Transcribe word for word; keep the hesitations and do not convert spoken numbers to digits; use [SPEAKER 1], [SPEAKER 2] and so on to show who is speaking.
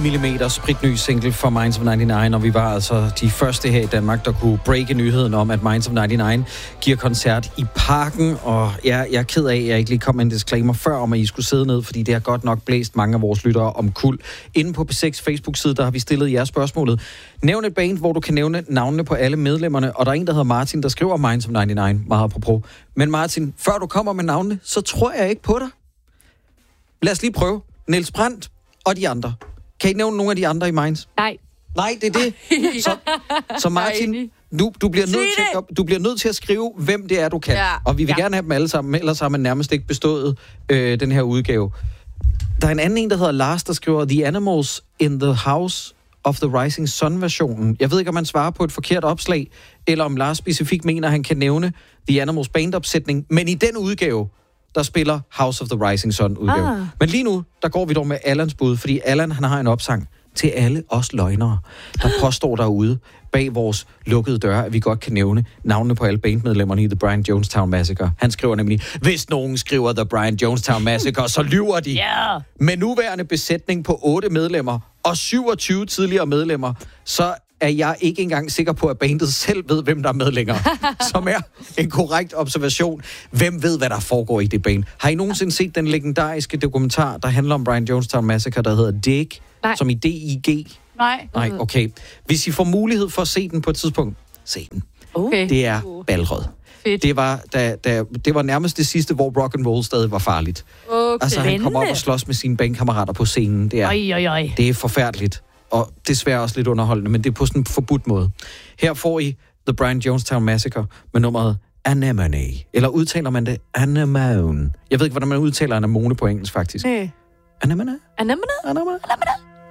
[SPEAKER 1] millimeter spritny single for Minds of nioghalvfems, og vi var altså de første her i Danmark, der kunne breake nyheden om, at Minds of nioghalvfems giver koncert i Parken, og jeg, jeg er ked af, at jeg ikke lige kom med en disclaimer før, om at I skulle sidde ned, fordi det har godt nok blæst mange af vores lyttere om kul. Inde på P seks Facebook-side, der har vi stillet jer spørgsmålet. Nævn et band, hvor du kan nævne navnene på alle medlemmerne, og der er en, der hedder Martin, der skriver Minds of nioghalvfems, meget apropos. Men Martin, før du kommer med navnene, så tror jeg ikke på dig. Lad os lige prøve. Niels Brandt og de andre. Kan I nævne nogle af de andre i Minds?
[SPEAKER 2] Nej.
[SPEAKER 1] Nej, det er det. Så, så Martin, du, du, bliver nødt til, at, du bliver nødt til at skrive, hvem det er, du kan. Ja. Og vi vil ja. gerne have dem alle sammen, ellers har man nærmest ikke bestået øh, den her udgave. Der er en anden en, der hedder Lars, der skriver The Animals in the House of the Rising Sun-versionen. Jeg ved ikke, om man svarer på et forkert opslag, eller om Lars specifikt mener, at han kan nævne The Animals bandopsætning, men i den udgave, der spiller House of the Rising Sun-udgave. Ah. Men lige nu, der går vi dog med Allans bud, fordi Allan, han har en opsang til alle os løgnere, der påstår derude bag vores lukkede døre, at vi godt kan nævne navnene på alle bandmedlemmerne i The Brian Jonestown Massacre. Han skriver nemlig, hvis nogen skriver The Brian Jonestown Massacre, så lyver de. Yeah. Med nuværende besætning på otte medlemmer og syvogtyve tidligere medlemmer, så er jeg ikke engang sikker på, at bandet selv ved, hvem der er med længere. Som er en korrekt observation. Hvem ved, hvad der foregår i det band? Har I nogensinde set den legendariske dokumentar, der handler om Brian Jonestown Massacre, der hedder Dig? Nej. Som i D I G?
[SPEAKER 2] Nej.
[SPEAKER 1] Nej, okay. Hvis I får mulighed for at se den på et tidspunkt, se den. Okay. Det er balrød. Fedt. Det var, da, da, det var nærmest det sidste, hvor rock and roll stadig var farligt. Okay. Altså, han kom op og slås med sine bandkammerater på scenen. Det er, oi, oi, oi. Det er forfærdeligt. Og desværre også lidt underholdende, men det er på sådan en forbudt måde. Her får I The Brian Jonestown Massacre med nummeret Anemone. Eller udtaler man det Anemone? Jeg ved ikke, hvordan man udtaler anemone på engelsk, faktisk.
[SPEAKER 2] Nej.
[SPEAKER 1] Anemone?
[SPEAKER 2] Anemone?
[SPEAKER 1] Anemone?
[SPEAKER 2] Anemone?